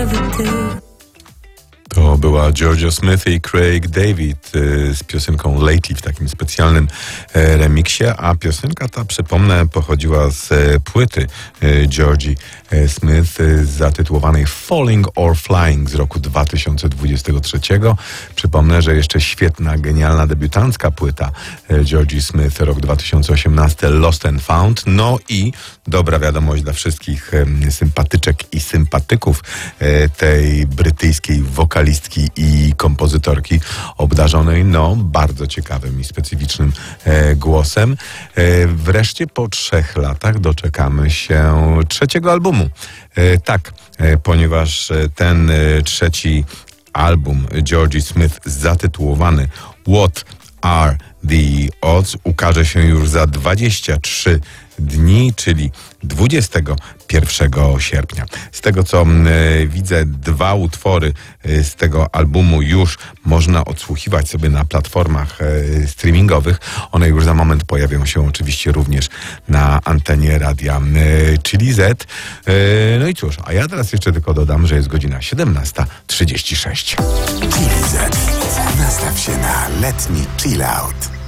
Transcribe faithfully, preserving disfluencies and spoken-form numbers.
never did. To była Georgia Smith i Craig David y, z piosenką Lately w takim specjalnym e, remiksie, a piosenka ta, przypomnę, pochodziła z e, płyty e, Georgi e, Smith e, zatytułowanej Falling or Flying z roku dwa tysiące dwudziestego trzeciego. Przypomnę, że jeszcze świetna, genialna debiutancka płyta e, Georgi Smith, rok dwa tysiące osiemnasty, Lost and Found. No i dobra wiadomość dla wszystkich e, sympatyczek i sympatyków e, tej brytyjskiej wokalistki i kompozytorki obdarzonej, no, bardzo ciekawym i specyficznym e, głosem. E, wreszcie po trzech latach doczekamy się trzeciego albumu. E, tak, e, ponieważ ten e, trzeci album Georgi Smith zatytułowany What Are the Odds ukaże się już za dwadzieścia trzy dni, czyli dwudziestego pierwszego sierpnia. Z tego co y, widzę, dwa utwory y, z tego albumu już można odsłuchiwać sobie na platformach y, streamingowych. One już za moment pojawią się oczywiście również na antenie radia y, Chili Z. Y, no i cóż, a ja teraz jeszcze tylko dodam, że jest godzina siedemnasta trzydzieści sześć. Chili Z. Nastaw się na letni chill out.